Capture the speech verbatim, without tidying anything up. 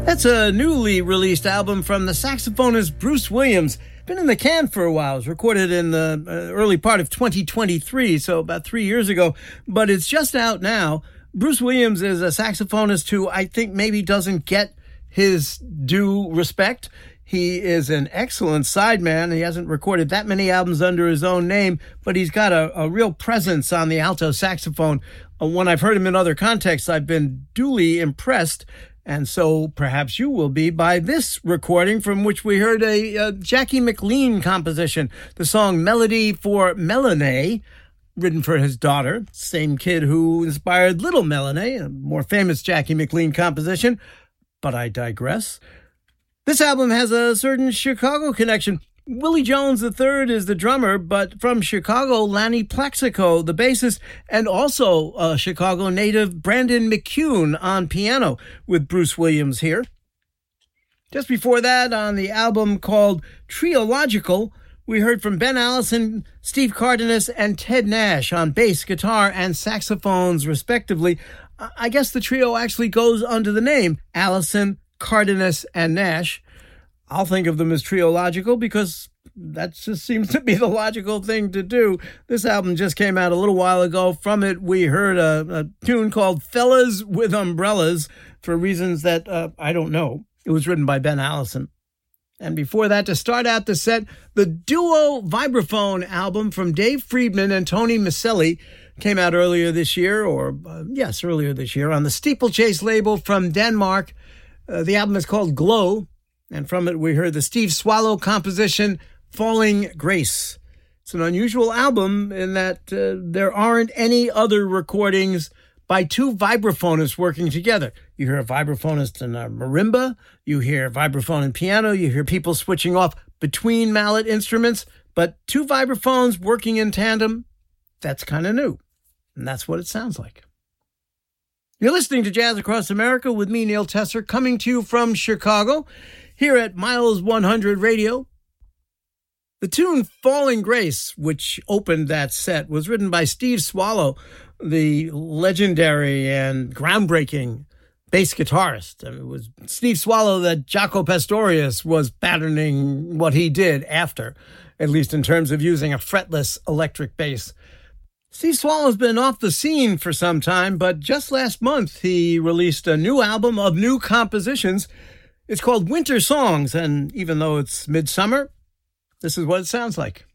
That's a newly released album from the saxophonist Bruce Williams. Been in the can for a while. It was recorded in the uh, early part of twenty twenty-three, so about three years ago. But it's just out now. Bruce Williams is a saxophonist who I think maybe doesn't get his due respect. He is an excellent sideman. He hasn't recorded that many albums under his own name, but he's got a, a real presence on the alto saxophone. Uh, when I've heard him in other contexts, I've been duly impressed. And so perhaps you will be by this recording from which we heard a, a Jackie McLean composition, the song Melody for Melanie, written for his daughter, same kid who inspired Little Melanie, a more famous Jackie McLean composition. But I digress. This album has a certain Chicago connection. Willie Jones the third is the drummer, but from Chicago, Lanny Plaxico, the bassist, and also a Chicago native Brandon McCune on piano with Bruce Williams here. Just before that, on the album called Triological, we heard from Ben Allison, Steve Cardenas, and Ted Nash on bass, guitar, and saxophones, respectively. I guess the trio actually goes under the name Allison, Cardenas, and Nash. I'll think of them as Triological because that just seems to be the logical thing to do. This album just came out a little while ago. From it, we heard a, a tune called Fellas with Umbrellas for reasons that uh, I don't know. It was written by Ben Allison. And before that, to start out the set, the duo vibraphone album from Dave Friedman and Tony Maselli came out earlier this year, or uh, yes, earlier this year, on the Steeplechase label from Denmark. Uh, the album is called Glow. And from it, we heard the Steve Swallow composition, Falling Grace. It's an unusual album in that uh, there aren't any other recordings by two vibraphonists working together. You hear a vibraphonist and a marimba, you hear vibraphone and piano, you hear people switching off between mallet instruments, but two vibraphones working in tandem, that's kind of new. And that's what it sounds like. You're listening to Jazz Across America with me, Neil Tesser, coming to you from Chicago, here at Miles one hundred Radio. The tune Falling Grace, which opened that set, was written by Steve Swallow, the legendary and groundbreaking bass guitarist. I mean, it was Steve Swallow that Jaco Pastorius was patterning what he did after, at least in terms of using a fretless electric bass. Steve Swallow's been off the scene for some time, but just last month he released a new album of new compositions. It's called Winter Songs, and even though it's midsummer, this is what it sounds like.